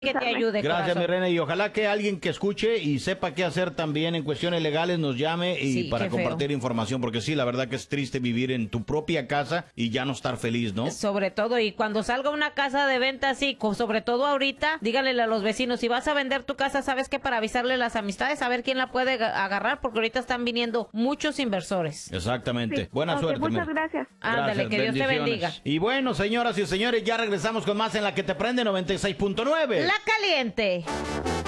que te ayude. Gracias, corazón. mi reina, y ojalá que alguien que escuche y sepa qué hacer también en cuestiones legales nos llame y Sí, para qué feo. compartir información, porque sí, la verdad que es triste vivir en tu propia casa y ya no estar feliz, ¿no? Sobre todo, y cuando salga una casa de venta así, sobre todo ahorita, díganle a los vecinos, si vas a vender tu casa, ¿sabes qué? Para avisarle a las amistades, a ver quién la puede agarrar, porque ahorita están viniendo muchos inversores. Exactamente. Sí. Buena Ok, suerte. muchas mira. gracias. Ándale, que Dios te bendiciones. bendiga. Y bueno, señoras y señores, ya regresamos con más en La que te prende 96.9. La caliente.